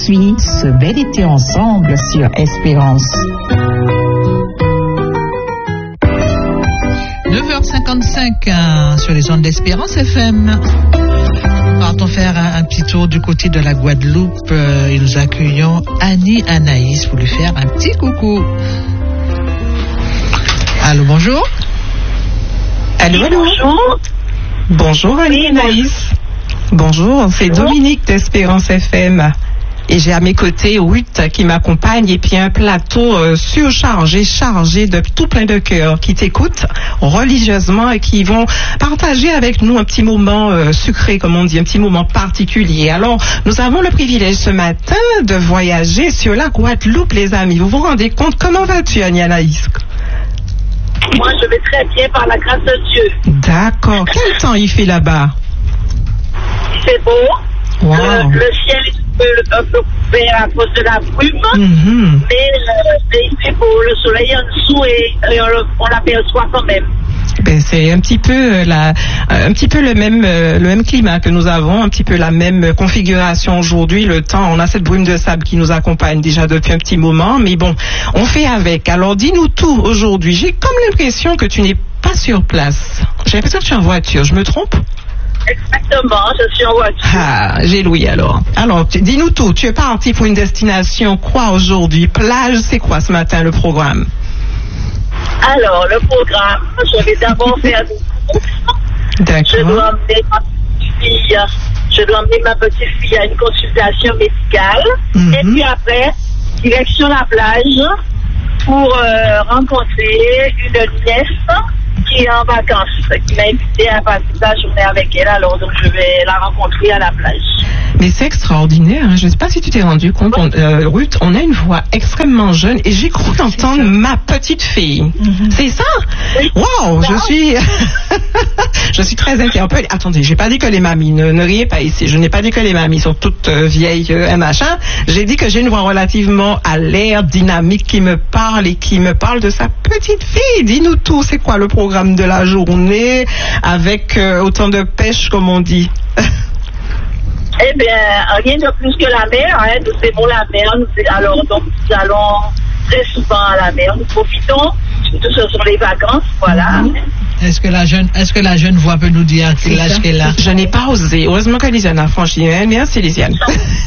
poursuit ce bel été ensemble sur Espérance. 9h55 sur les ondes d'Espérance FM. Partons faire un petit tour du côté de la Guadeloupe et nous accueillons Annie Anaïs pour lui faire un petit coucou. Allô, bonjour. Allô, bonjour. Bonjour Annie Anaïs. Bonjour, c'est Dominique d'Espérance FM. Et j'ai à mes côtés Ruth qui m'accompagne et puis un plateau surchargé, chargé de tout plein de cœurs qui t'écoutent religieusement et qui vont partager avec nous un petit moment sucré, comme on dit, un petit moment particulier. Alors, nous avons le privilège ce matin de voyager sur la Guadeloupe, les amis. Vous vous rendez compte? Comment vas-tu, Annie Anaïs? Moi, je vais très bien par la grâce de Dieu. D'accord. Quel temps il fait là-bas? C'est beau. Wow. Le ciel est un peu coupé à cause de la brume, mais il fait beau, le soleil en dessous et on l'aperçoit quand même. Ben, c'est un petit peu le même climat que nous avons, un petit peu la même configuration aujourd'hui. Le temps, on a cette brume de sable qui nous accompagne déjà depuis un petit moment, mais bon, on fait avec. Alors, dis-nous tout aujourd'hui. J'ai comme l'impression que tu n'es pas sur place. J'ai l'impression que tu es en voiture. Je me trompe? Exactement, je suis en voiture. Ah, j'ai l'ouïe alors. Alors, dis-nous tout. Tu es parti pour une destination quoi aujourd'hui? Plage, c'est quoi ce matin le programme? Alors, le programme, je vais d'abord faire des courses. D'accord. Je dois emmener ma petite fille à une consultation médicale. Et puis après, direction la plage pour rencontrer une nièce qui est en vacances, qui m'a invité à passer la journée avec elle, alors donc je vais la rencontrer à la plage. Mais c'est extraordinaire, hein. Je ne sais pas si tu t'es rendu compte, Ruth, on a une voix extrêmement jeune et j'ai cru entendre ma petite fille. C'est ça? Oui. Wow, je suis très interpellée. Attendez, j'ai pas dit que les mamies, ne riez pas ici, je n'ai pas dit que les mamies sont toutes vieilles, machin. J'ai dit que j'ai une voix relativement à l'air, dynamique, qui me parle et qui me parle de sa petite fille. Dis-nous tout, c'est quoi le programme de la journée avec autant de pêche comme on dit? Eh bien, rien de plus que la mer, hein. Nous aimons la mer, alors donc nous allons très souvent à la mer, nous profitons, surtout ce sont les vacances, voilà. Est-ce que la jeune voix peut nous dire quel âge qu'elle a? Je n'ai pas osé, heureusement que Lisiane a franchi, merci Lisiane.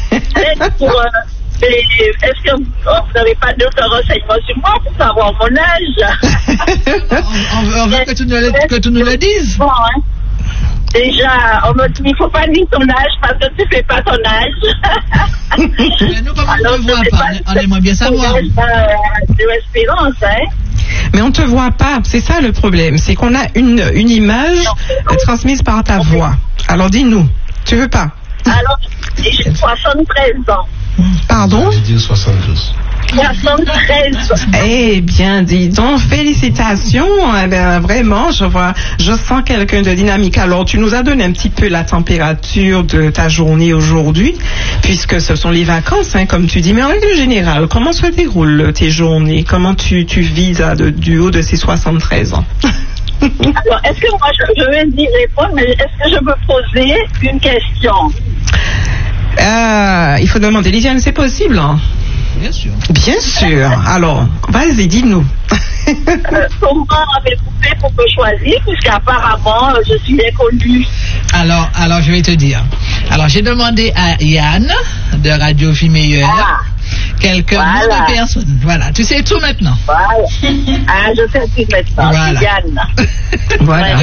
Est-ce que vous n'avez pas d'autres renseignements sur moi pour savoir mon âge? on veut que tu nous le dises. Bon, hein. Déjà, on me dit, il ne faut pas dire ton âge parce que tu ne fais pas ton âge. Mais nous, comme on ne te voit pas, on aimerait bien savoir. De Espérance, hein. Mais on ne te voit pas, c'est ça le problème. C'est qu'on a une image transmise par ta voix. Alors dis-nous, tu veux pas? Alors, j'ai 73 ans. Pardon? J'ai dit 72. 73. Eh bien, dis donc, félicitations. Eh bien, vraiment, je sens quelqu'un de dynamique. Alors, tu nous as donné un petit peu la température de ta journée aujourd'hui, puisque ce sont les vacances, hein, comme tu dis. Mais en règle générale, comment se déroulent tes journées? Comment tu vis du haut de ces 73 ans? Alors, est-ce que moi, je vais y répondre, mais est-ce que je peux poser une question? Il faut demander. Lisiane, c'est possible, hein? Bien sûr. Bien sûr. Alors, vas-y, dis-nous. Comment avez-vous fait pour me choisir? Puisqu'apparemment, je suis inconnue. Alors, je vais te dire. Alors, j'ai demandé à Yann, de Radio Vie Meilleure, quelques noms de personnes. Voilà, tu sais tout maintenant. Voilà. Je sais tout maintenant. Voilà. Yann. Voilà.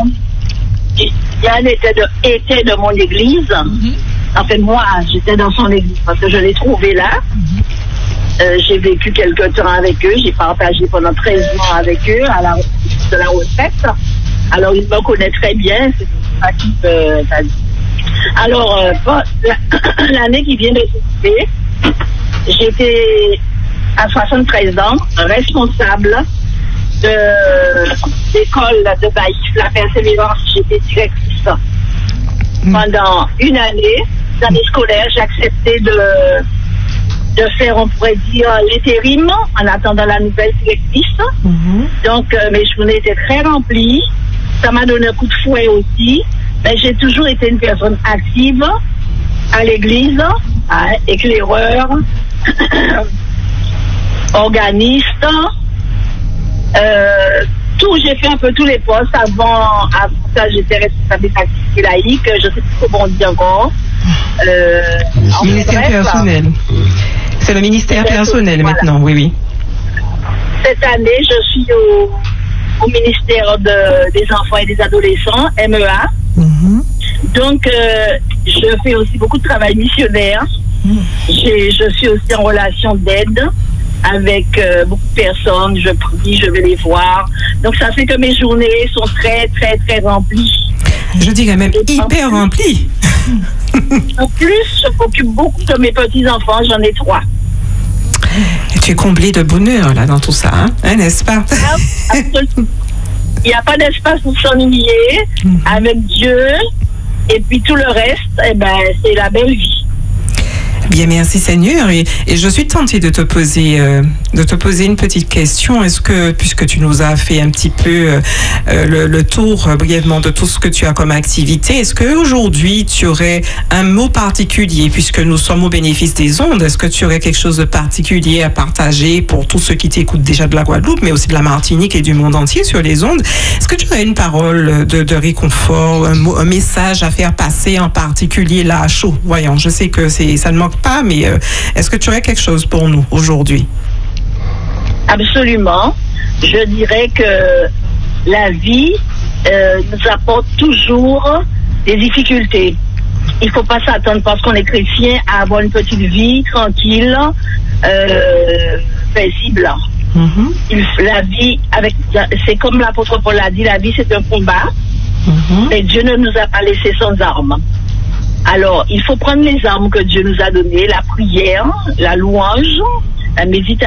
Yann était de mon église. Enfin, moi, j'étais dans son église parce que je l'ai trouvé là. J'ai vécu quelque temps avec eux. J'ai partagé pendant 13 mois avec eux à la de la retraite. Alors, ils me connaissent très bien. C'est ça qui m'a dit. Alors, l'année qui vient de s'écouler, j'étais à 73 ans, responsable de l'école de Baïf, la Persévérance. J'étais directrice. Pendant une année scolaire, j'ai accepté de faire, on pourrait dire, l'intérim en attendant la nouvelle directrice. Donc, mes journées étaient très remplies. Ça m'a donné un coup de fouet aussi. Mais j'ai toujours été une personne active à l'église. éclaireur, organiste, tout, j'ai fait un peu tous les postes. Avant ça, j'étais responsable des activités laïques, je sais plus comment on dit encore. Ministère personnel. C'est le ministère personnel maintenant, oui. Cette année, je suis au ministère des enfants et des adolescents, MEA. Donc, je fais aussi beaucoup de travail missionnaire. Je suis aussi en relation d'aide avec beaucoup de personnes. Je prie, je vais les voir. Donc, ça fait que mes journées sont très, très, très remplies. Je dirais même hyper remplies. En plus, je m'occupe beaucoup de mes petits-enfants. J'en ai 3. Et tu es comblée de bonheur, là, dans tout ça, hein, n'est-ce pas? Absolument. Il n'y a pas d'espace pour s'ennuyer avec Dieu. Et puis tout le reste, c'est la belle vie. Bien, merci Seigneur. Et je suis tentée de te poser une petite question. Est-ce que, puisque tu nous as fait un petit peu le tour brièvement de tout ce que tu as comme activité, est-ce qu'aujourd'hui tu aurais un mot particulier, puisque nous sommes au bénéfice des ondes, est-ce que tu aurais quelque chose de particulier à partager pour tous ceux qui t'écoutent déjà de la Guadeloupe, mais aussi de la Martinique et du monde entier sur les ondes? Est-ce que tu aurais une parole de réconfort, un message à faire passer en particulier là à chaud? Voyons, je sais que ça ne manque pas, mais est-ce que tu aurais quelque chose pour nous aujourd'hui? Absolument. Je dirais que la vie nous apporte toujours des difficultés. Il ne faut pas s'attendre parce qu'on est chrétien à avoir une petite vie tranquille, paisible. La vie, c'est comme l'apôtre Paul a dit, la vie c'est un combat, mais Dieu ne nous a pas laissé sans armes. Alors, il faut prendre les armes que Dieu nous a données, la prière, la louange, la méditation.